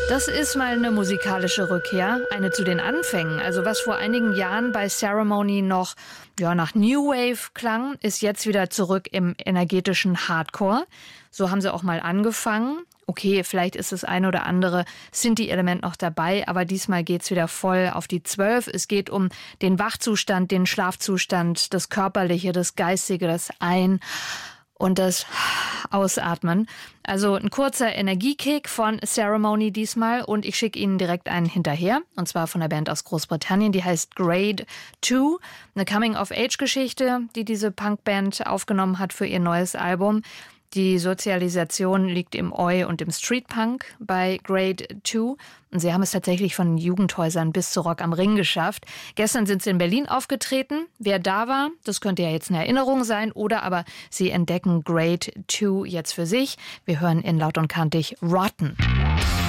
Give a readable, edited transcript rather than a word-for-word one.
Das ist mal eine musikalische Rückkehr, eine zu den Anfängen. Also was vor einigen Jahren bei Ceremony noch nach New Wave klang, ist jetzt wieder zurück im energetischen Hardcore. So haben sie auch mal angefangen. Okay, vielleicht ist das eine oder andere Synthie-Element noch dabei, aber diesmal geht's wieder voll auf die 12. Es geht um den Wachzustand, den Schlafzustand, das Körperliche, das Geistige, das Ein- und das Ausatmen. Also ein kurzer Energiekick von Ceremony diesmal und ich schicke Ihnen direkt einen hinterher. Und zwar von der Band aus Großbritannien, die heißt Grade 2. Eine Coming-of-Age-Geschichte, die diese Punkband aufgenommen hat für ihr neues Album. Die Sozialisation liegt im Oi und im Streetpunk bei Grade 2. Und sie haben es tatsächlich von Jugendhäusern bis zu Rock am Ring geschafft. Gestern sind sie in Berlin aufgetreten. Wer da war, das könnte ja jetzt eine Erinnerung sein. Oder aber sie entdecken Grade 2 jetzt für sich. Wir hören in Laut und Kantig Rotten.